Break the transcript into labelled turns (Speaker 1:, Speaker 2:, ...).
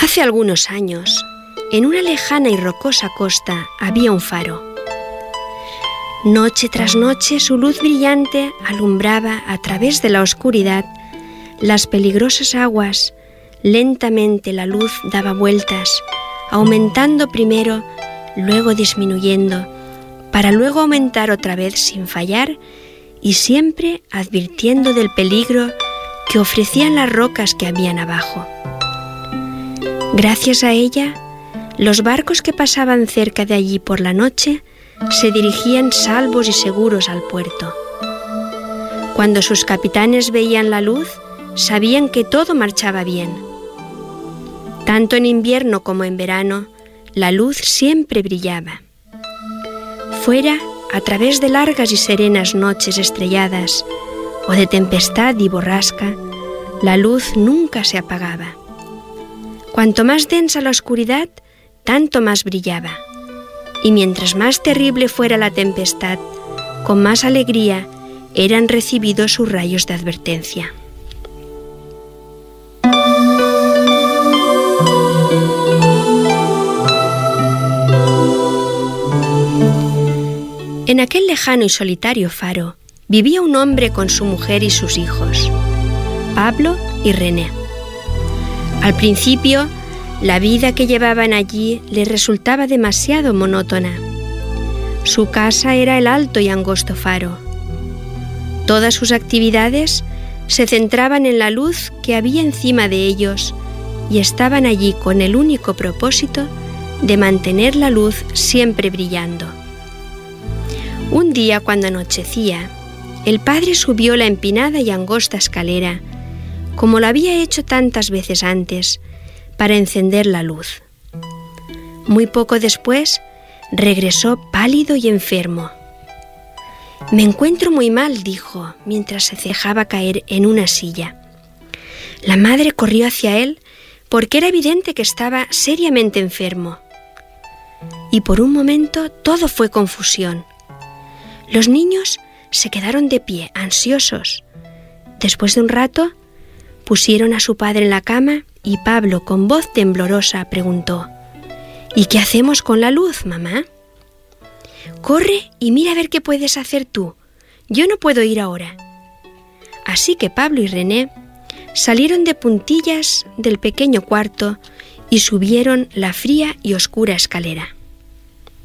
Speaker 1: Hace algunos años, en una lejana y rocosa costa había un faro. Noche tras noche su luz brillante alumbraba a través de la oscuridad las peligrosas aguas. Lentamente la luz daba vueltas, aumentando primero, luego disminuyendo, para luego aumentar otra vez sin fallar y siempre advirtiendo del peligro que ofrecían las rocas que habían abajo. Gracias a ella, los barcos que pasaban cerca de allí por la noche se dirigían salvos y seguros al puerto. Cuando sus capitanes veían la luz, sabían que todo marchaba bien. Tanto en invierno como en verano, la luz siempre brillaba. Fuera, a través de largas y serenas noches estrelladas o de tempestad y borrasca, la luz nunca se apagaba. Cuanto más densa la oscuridad, tanto más brillaba. Y mientras más terrible fuera la tempestad, con más alegría eran recibidos sus rayos de advertencia. En aquel lejano y solitario faro vivía un hombre con su mujer y sus hijos, Pablo y René. Al principio, la vida que llevaban allí les resultaba demasiado monótona. Su casa era el alto y angosto faro. Todas sus actividades se centraban en la luz que había encima de ellos y estaban allí con el único propósito de mantener la luz siempre brillando. Un día, cuando anochecía, el padre subió la empinada y angosta escalera, como lo había hecho tantas veces antes, para encender la luz. Muy poco después, regresó pálido y enfermo. «Me encuentro muy mal», dijo, mientras se dejaba caer en una silla. La madre corrió hacia él porque era evidente que estaba seriamente enfermo. Y por un momento todo fue confusión. Los niños se quedaron de pie, ansiosos. Después de un rato, pusieron a su padre en la cama y Pablo, con voz temblorosa, preguntó: «¿Y qué hacemos con la luz, mamá?» «Corre y mira a ver qué puedes hacer tú. Yo no puedo ir ahora». Así que Pablo y René salieron de puntillas del pequeño cuarto y subieron la fría y oscura escalera.